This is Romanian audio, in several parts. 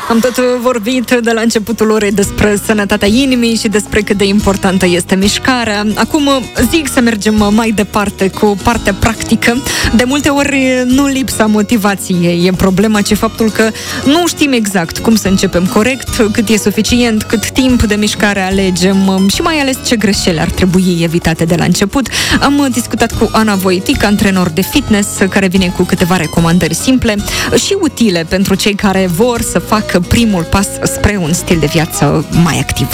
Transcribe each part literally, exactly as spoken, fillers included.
Am tot vorbit de la începutul orei despre sănătatea inimii și despre cât de importantă este mișcarea. Acum zic să mergem mai departe cu partea practică. De multe ori nu lipsa motivației e problema, ci faptul că nu știm exact cum să începem corect, cât e suficient, cât timp de mișcare alegem și mai ales ce greșeli ar trebui evitate de la început. Am discutat cu Ana Voitic, antrenor de fitness, care vine cu câteva recomandări simple și utile pentru cei care vor să facă primul pas spre un stil de viață mai activ.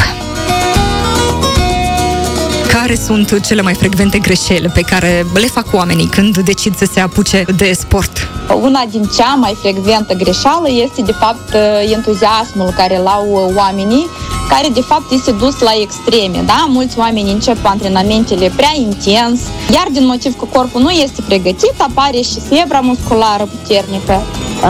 Care sunt cele mai frecvente greșeli pe care le fac oamenii când decid să se apuce de sport? Una din cea mai frecventă greșeală este, de fapt, entuziasmul care îl au oamenii, care, de fapt, este dus la extreme. Da? Mulți oameni încep antrenamentele prea intens, iar din motiv că corpul nu este pregătit, apare și febra musculară puternică,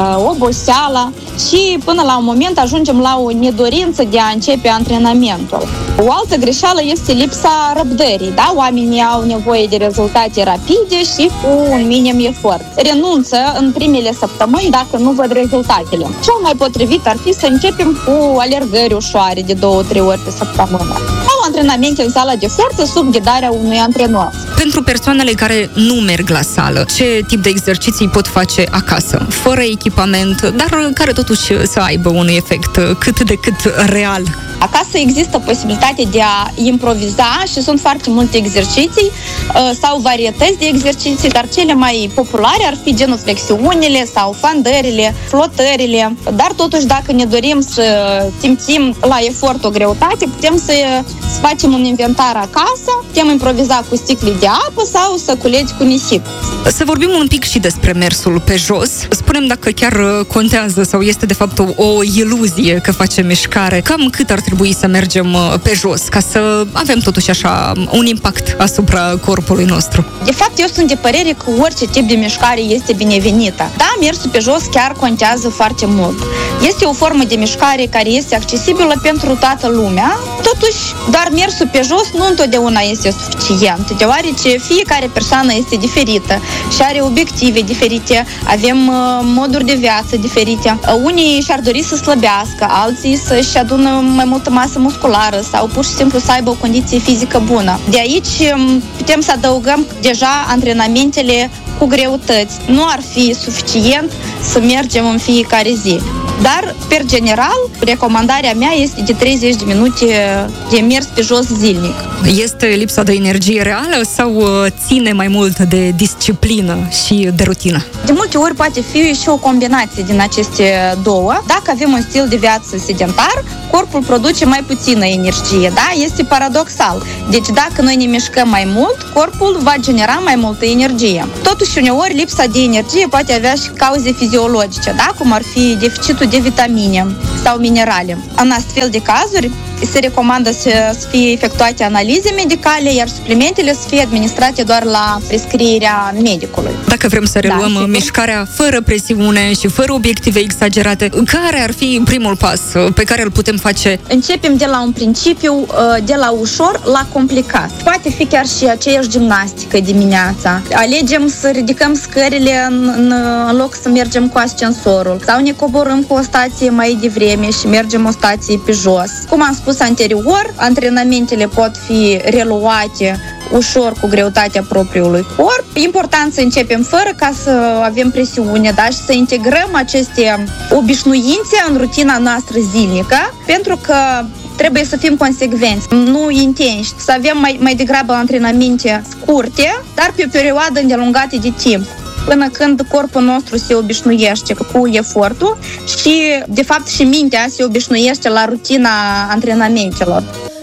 oboseala și până la un moment ajungem la o nedorință de a începe antrenamentul. O altă greșeală este lipsa răbdării. Da? Oamenii au nevoie de rezultate rapide și cu un minim efort. Renunță în primele săptămâni dacă nu văd rezultatele. Cel mai potrivit ar fi să începem cu alergări ușoare de două, trei ori pe săptămână. Sau antrenamente în sala de forță sub ghidarea unui antrenor. Pentru persoanele care nu merg la sală, ce tip de exerciții pot face acasă, fără echipament, dar care totuși să aibă un efect cât de cât real? Acasă există posibilitatea de a improviza și sunt foarte multe exerciții sau varietăți de exerciții, dar cele mai populare ar fi genuflexiunile sau fandările, flotările. Dar totuși, dacă ne dorim să simțim la efort o greutate, putem să facem un inventar acasă, putem improviza cu sticle de apă sau să culegi cu nisip. Să vorbim un pic și despre mersul pe jos. Spunem dacă chiar contează sau este de fapt o, o iluzie că facem mișcare. Cam cât ar trebui să mergem pe jos ca să avem totuși așa un impact asupra corpului nostru? De fapt, eu sunt de părere că orice tip de mișcare este binevenită. Da, mersul pe jos chiar contează foarte mult. Este o formă de mișcare care este accesibilă pentru toată lumea. Totuși, doar mersul pe jos nu întotdeauna este suficient, deoarece fiecare persoană este diferită și are obiective diferite, avem uh, moduri de viață diferite. Uh, unii și-ar dori să slăbească, alții să-și adună mai multă masă musculară sau pur și simplu să aibă o condiție fizică bună. De aici um, putem să adăugăm deja antrenamentele cu greutăți. Nu ar fi suficient să mergem în fiecare zi. Dar, per general, recomandarea mea este de treizeci de minute de mers pe jos zilnic. Este lipsa de energie reală sau ține mai mult de disciplină și de rutină? De multe ori poate fi și o combinație din aceste două. Dacă avem un stil de viață sedentar, corpul produce mai puțină energie, da? Este paradoxal. Deci dacă noi ne mișcăm mai mult, corpul va genera mai multă energie. Totuși, uneori, lipsa de energie poate avea și cauze fiziologice, da? Cum ar fi deficitul de vitamine sau minerale. În astfel de cazuri, se recomandă să, să fie efectuate analize medicale, iar suplimentele să fie administrate doar la prescrierea medicului. Dacă vrem să reluăm da, mișcarea fără presiune și fără obiective exagerate, care ar fi primul pas pe care îl putem face? Începem de la un principiu, de la ușor la complicat. Poate fi chiar și aceeași gimnastică dimineața. Alegem să ridicăm scările în, în, în loc să mergem cu ascensorul. Sau ne coborâm cu o stație mai devreme și mergem o stație pe jos. Cum am spus anterior, antrenamentele pot fi reluate ușor cu greutatea propriului corp. Important să începem fără ca să avem presiune, da? Și să integrăm aceste obișnuințe în rutina noastră zilnică, pentru că trebuie să fim consecvenți, nu intenși, să avem mai, mai degrabă antrenamente scurte, dar pe o perioadă îndelungată de timp, până când corpul nostru se obișnuiește cu efortul și, de fapt, și mintea se obișnuiește la rutina antrenamentelor.